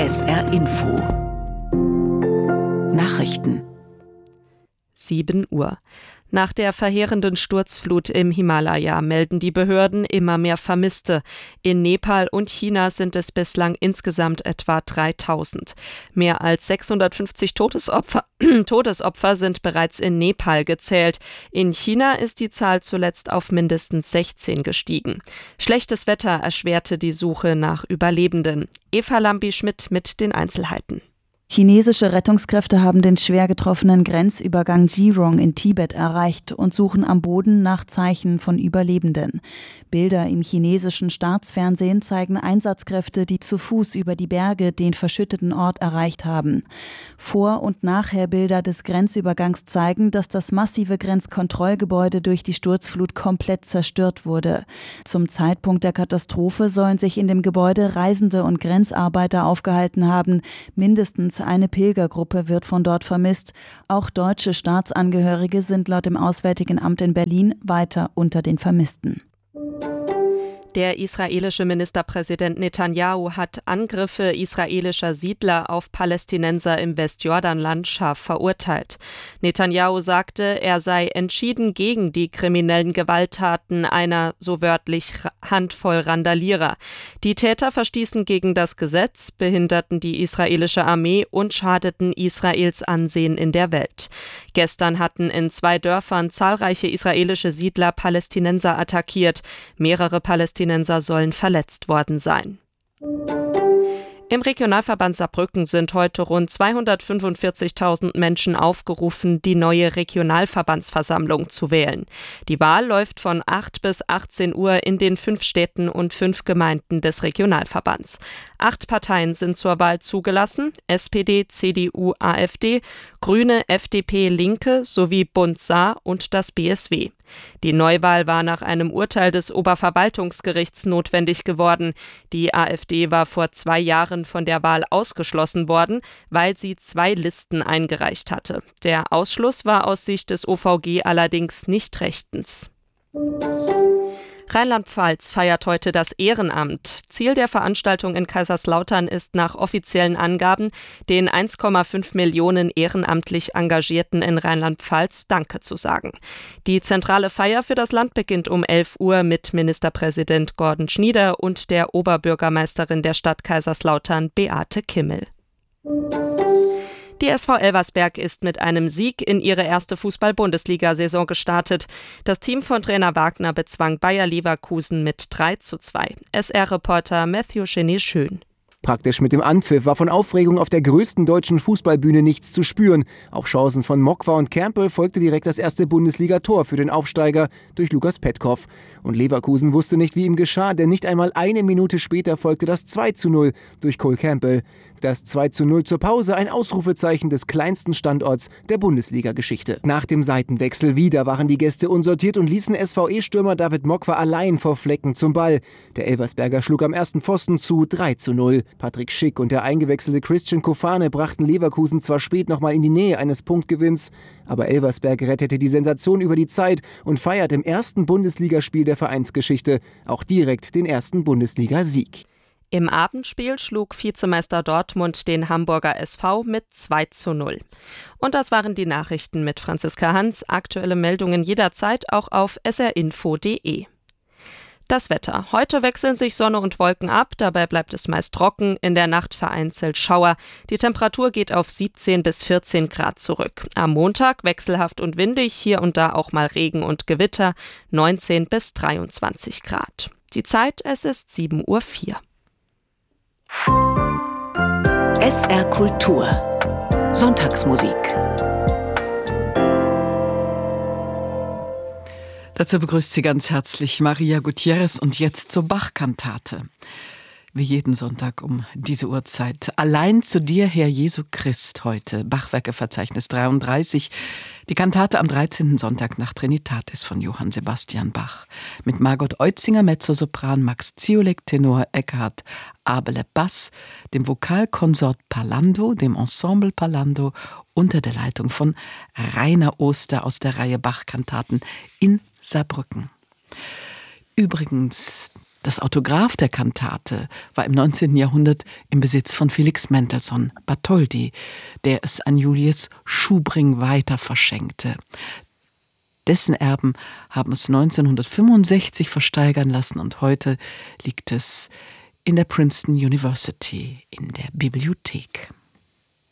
SR Info Nachrichten 7 Uhr. Nach der verheerenden Sturzflut im Himalaya melden die Behörden immer mehr Vermisste. In Nepal und China sind es bislang insgesamt etwa 3000. Mehr als 650 Todesopfer sind bereits in Nepal gezählt. In China ist die Zahl zuletzt auf mindestens 16 gestiegen. Schlechtes Wetter erschwerte die Suche nach Überlebenden. Eva Lambi-Schmidt mit den Einzelheiten. Chinesische Rettungskräfte haben den schwer getroffenen Grenzübergang Jirong in Tibet erreicht und suchen am Boden nach Zeichen von Überlebenden. Bilder im chinesischen Staatsfernsehen zeigen Einsatzkräfte, die zu Fuß über die Berge den verschütteten Ort erreicht haben. Vor- und Nachherbilder des Grenzübergangs zeigen, dass das massive Grenzkontrollgebäude durch die Sturzflut komplett zerstört wurde. Zum Zeitpunkt der Katastrophe sollen sich in dem Gebäude Reisende und Grenzarbeiter aufgehalten haben. Mindestens eine Pilgergruppe wird von dort vermisst. Auch deutsche Staatsangehörige sind laut dem Auswärtigen Amt in Berlin weiter unter den Vermissten. Der israelische Ministerpräsident Netanyahu hat Angriffe israelischer Siedler auf Palästinenser im Westjordanland scharf verurteilt. Netanyahu sagte, er sei entschieden gegen die kriminellen Gewalttaten einer, so wörtlich, Handvoll Randalierer. Die Täter verstießen gegen das Gesetz, behinderten die israelische Armee und schadeten Israels Ansehen in der Welt. Gestern hatten in 2 Dörfern zahlreiche israelische Siedler Palästinenser attackiert. Mehrere Palästinenser sollen verletzt worden sein. Im Regionalverband Saarbrücken sind heute rund 245.000 Menschen aufgerufen, die neue Regionalverbandsversammlung zu wählen. Die Wahl läuft von 8 bis 18 Uhr in den 5 Städten und 5 Gemeinden des Regionalverbands. 8 Parteien sind zur Wahl zugelassen: SPD, CDU, AfD, Grüne, FDP, Linke sowie Bund Saar und das BSW. Die Neuwahl war nach einem Urteil des Oberverwaltungsgerichts notwendig geworden. Die AfD war vor 2 Jahren von der Wahl ausgeschlossen worden, weil sie 2 Listen eingereicht hatte. Der Ausschluss war aus Sicht des OVG allerdings nicht rechtens. Rheinland-Pfalz feiert heute das Ehrenamt. Ziel der Veranstaltung in Kaiserslautern ist nach offiziellen Angaben, den 1,5 Millionen ehrenamtlich Engagierten in Rheinland-Pfalz Danke zu sagen. Die zentrale Feier für das Land beginnt um 11 Uhr mit Ministerpräsident Gordon Schnieder und der Oberbürgermeisterin der Stadt Kaiserslautern, Beate Kimmel. Die SV Elversberg ist mit einem Sieg in ihre erste Fußball-Bundesliga-Saison gestartet. Das Team von Trainer Wagner bezwang Bayer Leverkusen mit 3:2. SR-Reporter Matthew Cheney-Schön. Praktisch mit dem Anpfiff war von Aufregung auf der größten deutschen Fußballbühne nichts zu spüren. Auf Chancen von Mokwa und Kermpel folgte direkt das erste Bundesliga-Tor für den Aufsteiger durch Lukas Petkov. Und Leverkusen wusste nicht, wie ihm geschah, denn nicht einmal eine Minute später folgte das 2:0 durch Cole Campbell. Das 2:0 zur Pause, ein Ausrufezeichen des kleinsten Standorts der Bundesliga-Geschichte. Nach dem Seitenwechsel wieder waren die Gäste unsortiert und ließen SVE-Stürmer David Mokwa allein vor Flecken zum Ball. Der Elversberger schlug am ersten Pfosten zu 3:0. Patrick Schick und der eingewechselte Christian Kofane brachten Leverkusen zwar spät nochmal in die Nähe eines Punktgewinns, aber Elversberg rettete die Sensation über die Zeit und feiert im ersten Bundesligaspiel der Vereinsgeschichte auch direkt den ersten Bundesliga-Sieg. Im Abendspiel schlug Vizemeister Dortmund den Hamburger SV mit 2:0. Und das waren die Nachrichten mit Franziska Hans. Aktuelle Meldungen jederzeit auch auf srinfo.de. Das Wetter. Heute wechseln sich Sonne und Wolken ab, dabei bleibt es meist trocken, in der Nacht vereinzelt Schauer. Die Temperatur geht auf 17 bis 14 Grad zurück. Am Montag wechselhaft und windig, hier und da auch mal Regen und Gewitter, 19 bis 23 Grad. Die Zeit, es ist 7:04 Uhr. SR Kultur Sonntagsmusik. Dazu begrüßt sie ganz herzlich Maria Gutierrez und jetzt zur Bach-Kantate. Wie jeden Sonntag um diese Uhrzeit. Allein zu dir, Herr Jesu Christ, heute. Bachwerkeverzeichnis 33. Die Kantate am 13. Sonntag nach Trinitatis von Johann Sebastian Bach. Mit Margot Eutzinger, Mezzosopran, Max Ziolek, Tenor, Eckhard Abele, Bass, dem Vokalkonsort Parlando, dem Ensemble Parlando, unter der Leitung von Rainer Oster aus der Reihe Bach-Kantaten in Saarbrücken. Übrigens, Das Autograph der Kantate war im 19. Jahrhundert im Besitz von Felix Mendelssohn Bartholdy, der es an Julius Schubring weiter verschenkte. Dessen Erben haben es 1965 versteigern lassen und heute liegt es in der Princeton University in der Bibliothek.